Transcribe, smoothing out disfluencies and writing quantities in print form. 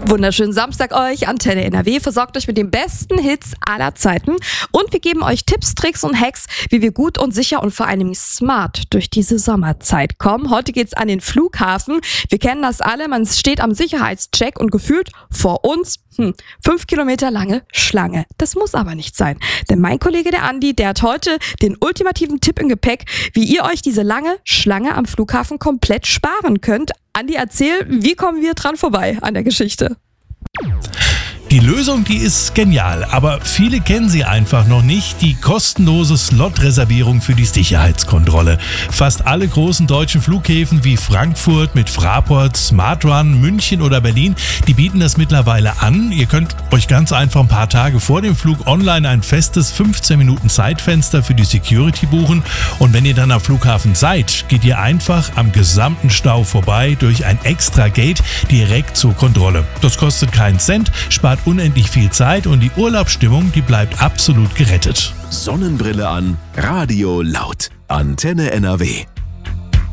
Wunderschönen Samstag euch. Antenne NRW versorgt euch mit den besten Hits aller Zeiten. Und wir geben euch Tipps, Tricks und Hacks, wie wir gut und sicher und vor allem smart durch diese Sommerzeit kommen. Heute geht's an den Flughafen. Wir kennen das alle. Man steht am Sicherheitscheck und gefühlt vor uns 5 Kilometer lange Schlange. Das muss aber nicht sein. Denn mein Kollege der Andi, der hat heute den ultimativen Tipp im Gepäck, wie ihr euch diese lange Schlange am Flughafen komplett sparen könnt. Andi, erzähl, wie kommen wir dran vorbei an der Geschichte? Die Lösung, die ist genial, aber viele kennen sie einfach noch nicht. Die kostenlose Slot-Reservierung für die Sicherheitskontrolle. Fast alle großen deutschen Flughäfen wie Frankfurt mit Fraport, SmartRun, München oder Berlin, die bieten das mittlerweile an. Ihr könnt euch ganz einfach ein paar Tage vor dem Flug online ein festes 15 Minuten Zeitfenster für die Security buchen. Und wenn ihr dann am Flughafen seid, geht ihr einfach am gesamten Stau vorbei durch ein extra Gate direkt zur Kontrolle. Das kostet keinen Cent, spart unendlich viel Zeit und die Urlaubsstimmung, die bleibt absolut gerettet. Sonnenbrille an, Radio laut. Antenne NRW.